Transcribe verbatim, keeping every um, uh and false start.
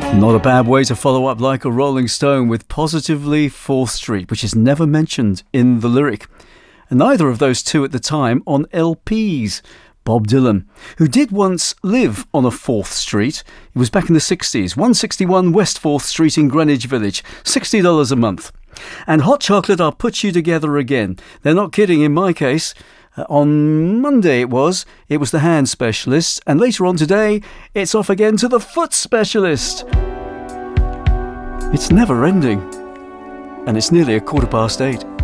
Not a bad way to follow up Like a Rolling Stone with Positively fourth Street, which is never mentioned in the lyric. And neither of those two at the time on L Ps. Bob Dylan, who did once live on a fourth Street. It was back in the sixties, one sixty-one West fourth Street in Greenwich Village, sixty dollars a month. And Hot Chocolate, I'll Put You Together Again. They're not kidding in my case. Uh, on Monday it was, it was the hand specialist, and later on today, it's off again to the foot specialist. It's never ending, and it's nearly a quarter past eight.